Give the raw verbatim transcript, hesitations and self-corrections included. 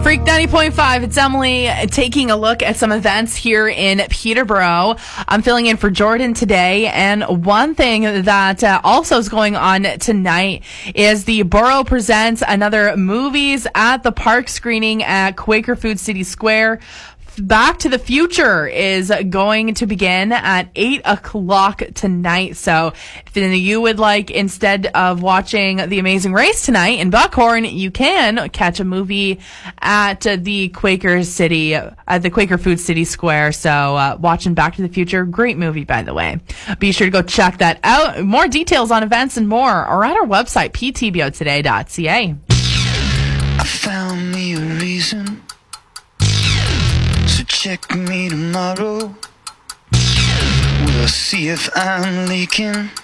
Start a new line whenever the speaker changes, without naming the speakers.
Freak ninety point five, it's Emily taking a look at some events here in Peterborough. I'm filling in for Jordan today, and one thing that uh, also is going on tonight is the Borough presents another Movies at the Park screening at Quaker Food City Square. Back to the Future is going to begin at eight o'clock tonight. So if you would like, instead of watching The Amazing Race tonight in Buckhorn, you can catch a movie at the Quaker City, at the Quaker Food City Square. So uh, watching Back to the Future, great movie, by the way. Be sure to go check that out. More details on events and more are at our website, p t b o today dot c a.
I found me a reason. So check me tomorrow. We'll see if I'm leaking.